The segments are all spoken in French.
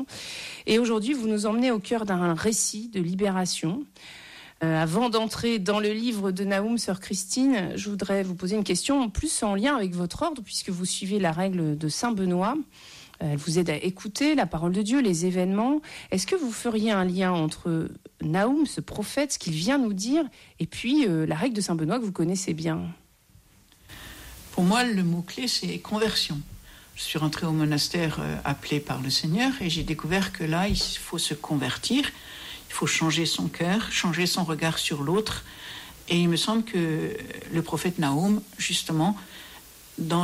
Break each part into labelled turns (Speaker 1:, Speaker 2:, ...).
Speaker 1: Et aujourd'hui, vous nous emmenez au cœur d'un récit de libération. Avant d'entrer dans le livre de Nahum, sœur Christine, je voudrais vous poser une question plus en lien avec votre ordre, puisque vous suivez la règle de Saint Benoît. Elle vous aide à écouter la parole de Dieu, les événements. Est-ce que vous feriez un lien entre Nahum, ce prophète, ce qu'il vient nous dire, et puis la règle de Saint Benoît que vous connaissez bien ?
Speaker 2: Pour moi, le mot-clé, c'est conversion. Je suis rentrée au monastère appelé par le Seigneur et j'ai découvert que là, il faut se convertir, il faut changer son cœur, changer son regard sur l'autre. Et il me semble que le prophète Nahum, justement, dans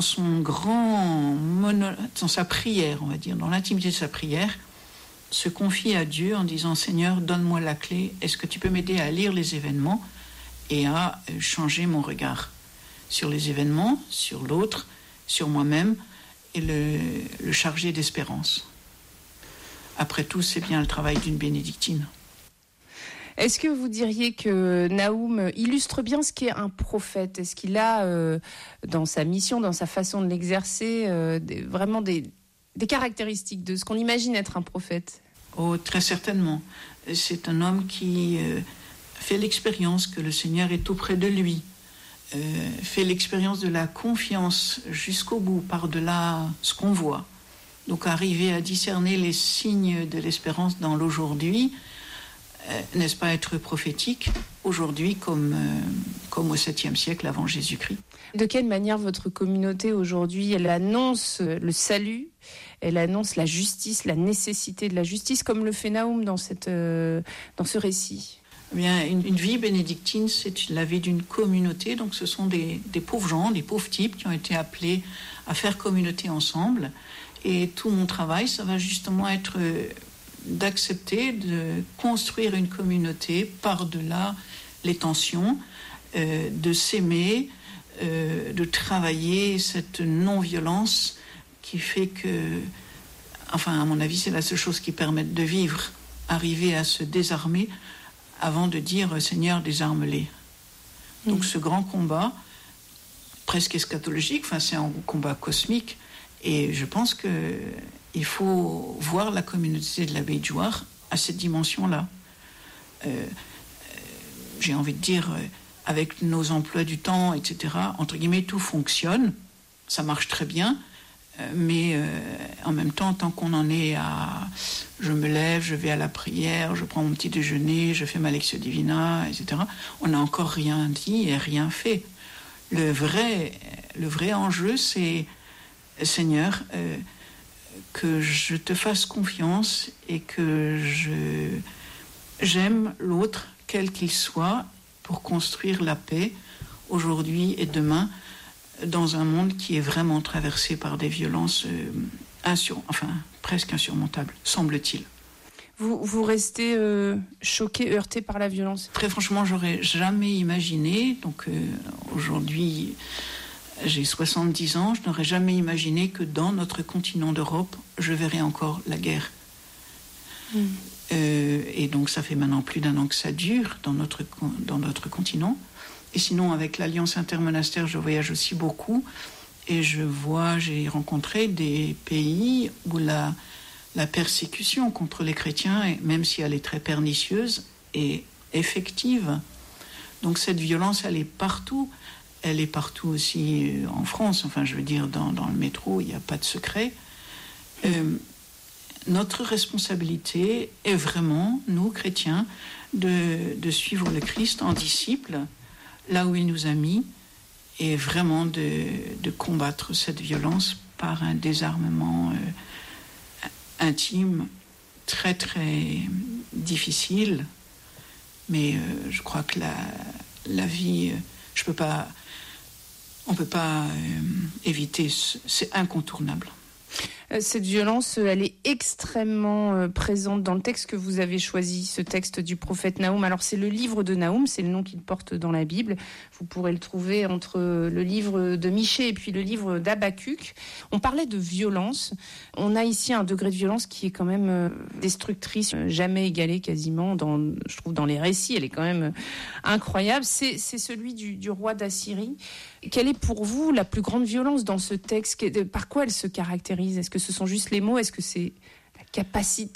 Speaker 2: sa prière, on va dire, dans l'intimité de sa prière, se confie à Dieu en disant « Seigneur, donne-moi la clé, est-ce que tu peux m'aider à lire les événements et à changer mon regard sur les événements, sur l'autre, sur moi-même ?» et le charger d'espérance. Après tout, c'est bien le travail d'une bénédictine.
Speaker 1: Est-ce que vous diriez que Nahum illustre bien ce qu'est un prophète ? Est-ce qu'il a, dans sa mission, dans sa façon de l'exercer, vraiment des caractéristiques de ce qu'on imagine être un prophète ?
Speaker 2: Oh, très certainement. C'est un homme qui fait l'expérience que le Seigneur est tout près de lui, fait l'expérience de la confiance jusqu'au bout, par-delà ce qu'on voit. Donc arriver à discerner les signes de l'espérance dans l'aujourd'hui, n'est-ce pas être prophétique aujourd'hui comme au 7e siècle avant Jésus-Christ.
Speaker 1: De quelle manière votre communauté aujourd'hui, elle annonce le salut, elle annonce la justice, la nécessité de la justice, comme le fait Nahum dans ce récit ?
Speaker 2: Eh bien, une vie bénédictine, c'est la vie d'une communauté. Donc, ce sont des pauvres gens, des pauvres types qui ont été appelés à faire communauté ensemble. Et tout mon travail, ça va justement être d'accepter de construire une communauté par-delà les tensions, de s'aimer, de travailler cette non-violence qui fait que, enfin, à mon avis, c'est la seule chose qui permette de vivre, arriver à se désarmer avant de dire « Seigneur, désarme-les ». Donc ce grand combat, presque eschatologique, enfin c'est un combat cosmique, et je pense qu'il faut voir la communauté de l'abbaye de Jouarre à cette dimension-là. J'ai envie de dire, avec nos emplois du temps, etc., entre guillemets, tout fonctionne, ça marche très bien, mais en même temps, tant qu'on en est à je me lève, je vais à la prière, je prends mon petit déjeuner, je fais ma lectio divina, etc., on n'a encore rien dit et rien fait. Le vrai enjeu, c'est Seigneur, que je te fasse confiance et que j'aime l'autre, quel qu'il soit, pour construire la paix aujourd'hui et demain, dans un monde qui est vraiment traversé par des violences presque insurmontables, semble-t-il.
Speaker 1: Vous restez choqué, heurté par la violence ?
Speaker 2: Très franchement, j'aurais jamais imaginé, donc aujourd'hui j'ai 70 ans, je n'aurais jamais imaginé que dans notre continent d'Europe, je verrais encore la guerre. Et donc ça fait maintenant plus d'1 an que ça dure dans notre continent. Et sinon, avec l'Alliance intermonastère, je voyage aussi beaucoup. Et j'ai rencontré des pays où la persécution contre les chrétiens, même si elle est très pernicieuse, est effective. Donc cette violence, elle est partout. Elle est partout aussi en France. Enfin, je veux dire, dans le métro, il n'y a pas de secret. Notre responsabilité est vraiment, nous, chrétiens, de suivre le Christ en disciples, là où il nous a mis, et vraiment de combattre cette violence par un désarmement intime, très très difficile. Mais je crois que la vie, on peut pas éviter, c'est incontournable.
Speaker 1: Cette violence, elle est extrêmement présente dans le texte que vous avez choisi, ce texte du prophète Nahum. Alors c'est le livre de Nahum, c'est le nom qu'il porte dans la Bible. Vous pourrez le trouver entre le livre de Michée et puis le livre d'Habacuc. On parlait de violence. On a ici un degré de violence qui est quand même destructrice, jamais égalé quasiment, je trouve dans les récits. Elle est quand même incroyable. C'est celui du roi d'Assyrie. Quelle est pour vous la plus grande violence dans ce texte ? Par quoi elle se caractérise ? Est-ce que ce sont juste les mots ? Est-ce que c'est la capacité